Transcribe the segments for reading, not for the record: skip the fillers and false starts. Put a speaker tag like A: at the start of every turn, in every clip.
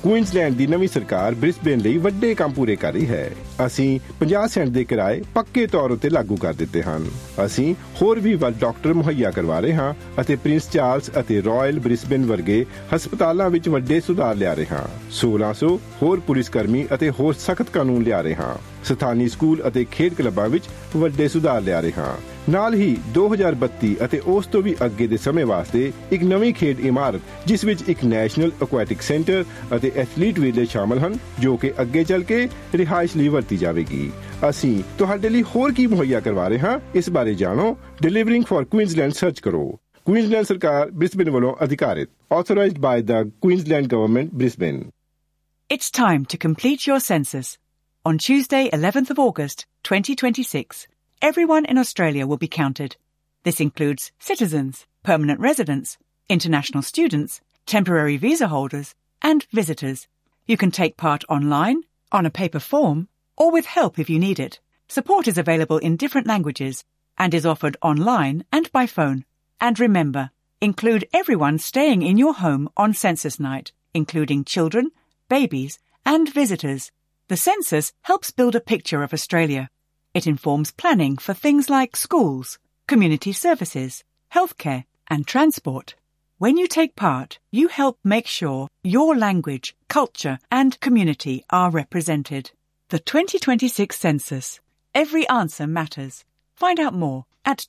A: Queensland ਦੀ ਨਵੀਂ ਸਰਕਾਰ Brisbane ਲਈ ਵੱਡੇ ਕੰਮ ਪੂਰੇ ਕਰ ਰਹੀ ਹੈ। ਅਸੀਂ 50 ਸੈਂਟ ਦੇ ਕਿਰਾਏ ਪੱਕੇ ਤੌਰ ਉੱਤੇ ਲਾਗੂ ਕਰ ਦਿੱਤੇ ਹਨ। ਅਸੀਂ ਹੋਰ ਵੀ ਵੱਧ ਡਾਕਟਰ ਮੁਹੱਈਆ ਕਰਵਾ ਰਹੇ ਹਾਂ ਅਤੇ ਪ੍ਰਿੰਸ ਚਾਰਲਸ ਅਤੇ ਰਾਇਲ ਬ੍ਰਿਸਬੇਨ ਵਰਗੇ ਹਸਪਤਾਲਾਂ ਵਿੱਚ ਵੱਡੇ ਸੁਧਾਰ ਲਿਆ ਰਹੇ ਹਾਂ। 1600 ਹੋਰ ਪੁਲਿਸ ਕਰਮੀ ਅਤੇ ਹੋਰ ਸਖਤ ਕਾਨੂੰਨ ਲਿਆ ਰਹੇ ਹਾਂ। ਸਥਾਨੀ ਸਕੂਲ ਅਤੇ ਖੇਡ ਕਲੱਬਾਂ ਵਿੱਚ ਵੱਡੇ ਸੁਧਾਰ ਲਿਆ ਰਹੇ ਹਾਂ। ਨਾਲ ਹੀ 2032 ਅਤੇ ਉਸ ਤੋਂ ਵੀ ਅੱਗੇ ਦੇ ਸਮੇਂ ਵਾਸਤੇ ਇੱਕ ਨਵੀਂ ਖੇਡ ਇਮਾਰਤ ਜਿਸ ਵਿੱਚ ਇੱਕ ਨੈਸ਼ਨਲ ਐਕੁਐਟਿਕ ਸੈਂਟਰ ਅਤੇ ਐਥਲੀਟ ਵਿਲੇਜ ਸ਼ਾਮਲ ਹਨ ਜੋ ਕਿ ਅੱਗੇ ਚੱਲ ਕੇ ਰਿਹਾਇਸ਼ ਲਈ ਵਰਤੀ ਜਾਵੇਗੀ। ਅਸੀਂ ਤੁਹਾਡੇ ਲਈ ਹੋਰ ਕੀ ਮੁਹੱਈਆ ਕਰਵਾ ਰਹੇ ਹਾਂ, ਇਸ ਬਾਰੇ ਜਾਣੋ। ਡਿਲੀਵਰਿੰਗ ਫॉर ਕੁਈਨਜ਼ਲੈਂਡ ਸਰਚ ਕਰੋ। ਕੁਈਨਜ਼ਲੈਂਡ ਸਰਕਾਰ ਬ੍ਰਿਸਬੇਨ ਵੱਲੋਂ ਅਧਿਕਾਰਿਤ, authorized by the Queensland Government, Brisbane.
B: It's time to complete your census. On Tuesday, 11th of August, 2026, everyone in Australia will be counted. This includes citizens, permanent residents, international students, temporary visa holders, and visitors. You can take part online, on a paper form, or with help if you need it. Support is available in different languages and is offered online and by phone. And remember, include everyone staying in your home on census night, including children, babies, and visitors. The census helps build a picture of Australia. It informs planning for things like schools, community services, healthcare, and transport. When you take part, you help make sure your language, culture, and community are represented. The 2026 Census. Every answer matters. Find out more at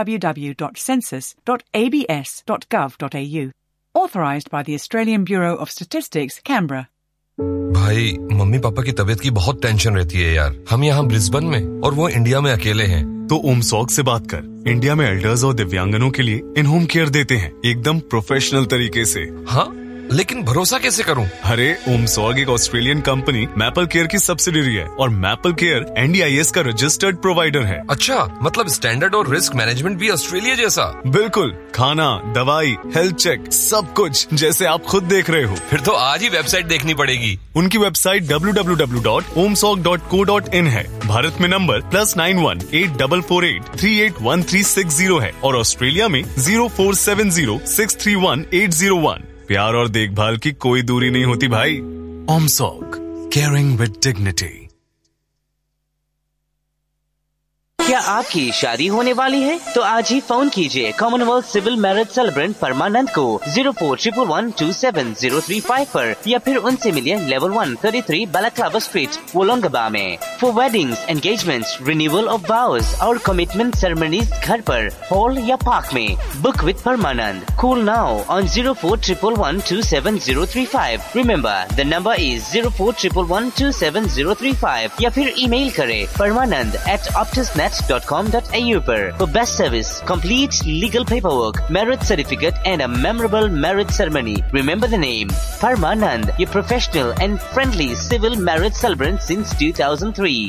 B: www.census.abs.gov.au. Authorised by the Australian Bureau of Statistics, Canberra.
C: भाई, mummy papa की तबीयत की बहुत tension रहती है यार। हम यहाँ ब्रिस्बेन में और वो इंडिया में अकेले हैं।
D: तो ओमसॉग से बात कर। इंडिया में एल्डर्स और दिव्यांगनों के लिए इन होम केयर देते हैं, एकदम प्रोफेशनल तरीके से।
C: हाँ, लेकिन भरोसा कैसे करूं?
D: अरे ओमसॉग एक ऑस्ट्रेलियन कंपनी मैपल केयर की सब्सिडियरी है और मैपल केयर NDIS का रजिस्टर्ड प्रोवाइडर है।
C: अच्छा, मतलब स्टैंडर्ड और रिस्क मैनेजमेंट भी ऑस्ट्रेलिया जैसा?
D: बिल्कुल, खाना, दवाई, हेल्थ चेक, सब कुछ जैसे आप खुद देख रहे हो।
C: फिर तो आज ही वेबसाइट देखनी पड़ेगी।
D: उनकी वेबसाइट www.omsog.co.in है। भारत में नंबर +91 8448 381360 है और ऑस्ट्रेलिया में 0470 631 801। प्यार और देखभाल की कोई दूरी नहीं होती भाई। ओमसॉग, केयरिंग विद डिग्निटी।
E: क्या आपकी शादी होने वाली है? तो आज ही फोन कीजिए कॉमनवेल्थ सिविल मैरिज सेलिब्रेंट परमानंद को 0411277035 पर या फिर उनसे मिलिए लेवल 133 बैलाक्लावा स्ट्रीट, वोलोंगबा में। For weddings, engagements, renewal of वाउज और कमिटमेंट सेरेमनीज घर पर, हॉल या पार्क में। Book with Parmanand. Call now on 0411277035। Remember the number is 0411277035 या फिर ईमेल करें permanand@optusnet.com.au पर। For best service, complete legal paperwork, marriage certificate and a memorable marriage ceremony. Remember the name, Parmanand, your professional and friendly civil marriage celebrant since 2003.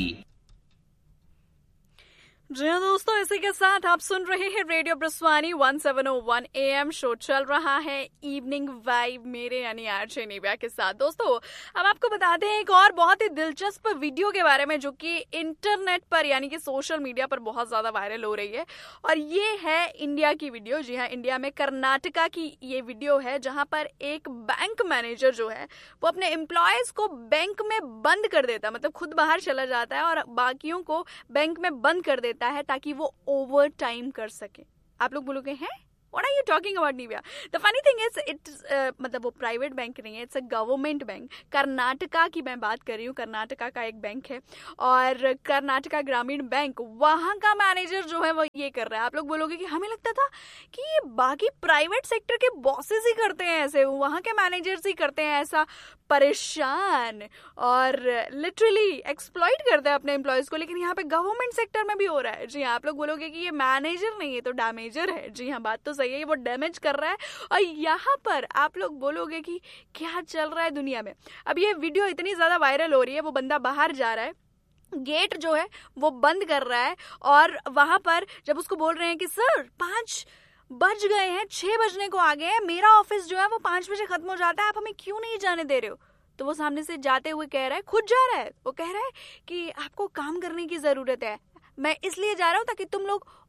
F: जी हाँ दोस्तों, इसी के साथ आप सुन रहे हैं रेडियो ब्रिस्वानी 1701 AM। शो चल रहा है इवनिंग वाइब मेरे यानी आरजे निव्या के साथ। दोस्तों, अब आपको बताते हैं एक और बहुत ही दिलचस्प वीडियो के बारे में जो कि इंटरनेट पर यानी कि सोशल मीडिया पर बहुत ज्यादा वायरल हो रही है। और ये है इंडिया की वीडियो। जी हाँ, इंडिया में कर्नाटका की ये वीडियो है जहां पर एक बैंक मैनेजर जो है वो अपने एम्प्लॉयज को बैंक में बंद कर देता है, मतलब खुद बाहर चला जाता है और बाकियों को बैंक में बंद कर देता है ताकि वो ओवर टाइम कर सके। आप लोग बोलोगे हैं What are you talking about, Nivya? The funny thing is, मतलब वो प्राइवेट बैंक नहीं है, it's a government bank. Karnataka की मैं बात कर रही हूँ। कर्नाटका का एक बैंक है और कर्नाटका ग्रामीण बैंक, वहाँ का मैनेजर जो है वो ये कर रहा है। आप लोग बोलोगे कि हमें लगता था कि ये बाकी प्राइवेट सेक्टर के बॉसेस ही करते हैं ऐसे, वहाँ के मैनेजर्स ही करते हैं ऐसा, परेशान और लिटरली एक्सप्लॉइट करते हैं अपने एम्प्लॉयज को। लेकिन यहाँ पे गवर्नमेंट सेक्टर में भी हो रहा है। जी हाँ, आप लोग बोलोगे कि ये मैनेजर नहीं है तो डैमेजर है। जी हाँ, बात तो सही है, वो डैमेज कर रहा है। और यहाँ पर आप लोग बोलोगे कि क्या चल रहा है दुनिया में। अब ये वीडियो इतनी ज्यादा वायरल हो रही है, वो बंदा बाहर जा रहा है, गेट जो है वो बंद कर रहा है और वहां पर जब उसको बोल रहे हैं कि सर 5 बज गए हैं, 6 बजने को आ गए हैं, मेरा ऑफिस जो है वो 5 बजे खत्म हो जाता है, आप हमें क्यों नहीं जाने दे रहे हो? तो वो सामने से जाते हुए कह रहा है, खुद जा रहा है, वो कह रहा है कि आपको काम करने की जरूरत है, मैं इसलिए जा रहा हूं ताकि तुम लोग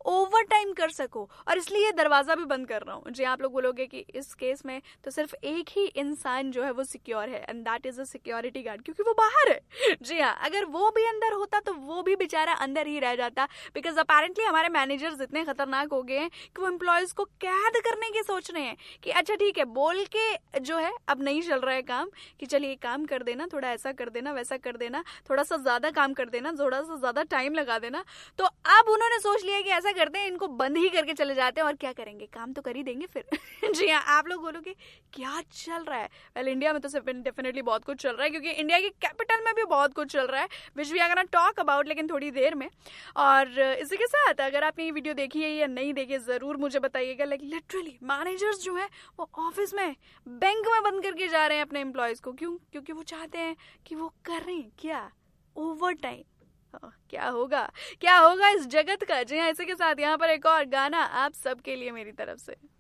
F: ओवर टाइम कर सको, और इसलिए दरवाजा भी बंद कर रहा हूँ। जी आप लोग बोलोगे कि इस केस में तो सिर्फ एक ही इंसान जो है वो सिक्योर है, and that is a security guard, क्योंकि वो बाहर है। जी हाँ, अगर वो भी अंदर होता तो वो भी बेचारा अंदर ही रह जाता, बिकॉज अपेरेंटली हमारे मैनेजर्स इतने खतरनाक हो गए हैं कि वो एम्प्लॉयज को कैद करने की सोच रहे हैं कि अच्छा ठीक है, बोल के जो है अब नहीं चल रहा है काम, कि चलिए काम कर देना, थोड़ा ऐसा कर देना, वैसा कर देना, थोड़ा सा ज्यादा काम कर देना, थोड़ा सा ज्यादा टाइम लगा देना। तो अब उन्होंने सोच लिया कि ऐसा करते हैं, इनको बंद ही करके चले जाते हैं, और क्या करेंगे, काम तो कर ही देंगे फिर। जी हाँ, आप लोग बोलोगे क्या चल रहा है? वेल, इंडिया में तो डेफिनेटली बहुत कुछ चल रहा है, क्योंकि इंडिया की कैपिटल में भी बहुत कुछ चल रहा है, which we are gonna talk about, लेकिन थोड़ी देर में। और इसी के साथ अगर आपने ये वीडियो देखी है या नहीं देखी, जरूर मुझे बताइएगा। लाइक लिटरली मैनेजर्स जो है वो ऑफिस में, बैंक में बंद करके जा रहे हैं अपने एम्प्लॉयज को। क्यों? क्योंकि वो चाहते हैं कि वो कर रहे हैं क्या, ओवर टाइम। क्या होगा इस जगत का? जी हाँ, इसी के साथ यहाँ पर एक और गाना आप सबके लिए मेरी तरफ से।